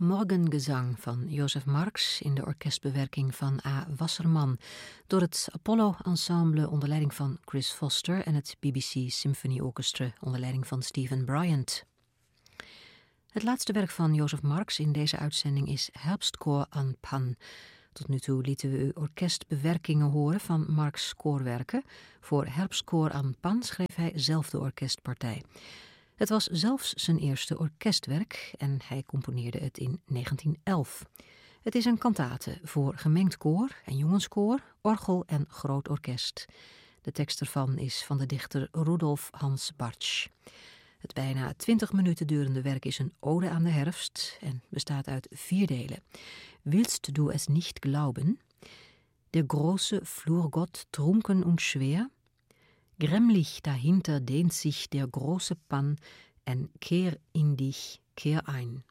Morgengezang van Joseph Marx in de orkestbewerking van A. Wasserman door het Apollo Ensemble onder leiding van Chris Foster en het BBC Symphony Orchestra onder leiding van Stephen Bryant. Het laatste werk van Joseph Marx in deze uitzending is Herbstchor an Pan. Tot nu toe lieten we u orkestbewerkingen horen van Marx' koorwerken. Voor Herbstchor an Pan schreef hij zelf de orkestpartij. Het was zelfs zijn eerste orkestwerk en hij componeerde het in 1911. Het is een kantate voor gemengd koor en jongenskoor, orgel en groot orkest. De tekst ervan is van de dichter Rudolf Hans Bartsch. Het bijna 20 minuten durende werk is een ode aan de herfst en bestaat uit 4 delen. Willst du es nicht glauben? Der große Flurgott trunken und schwer? Grämlich dahinter dehnt sich der große Pan en kehr in dich, kehr ein.